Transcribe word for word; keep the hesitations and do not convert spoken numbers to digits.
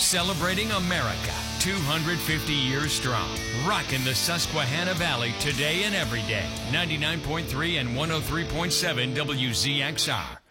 Celebrating America, two hundred fifty years strong. Rocking the Susquehanna Valley today and every day. ninety-nine point three and one oh three point seven W Z X R.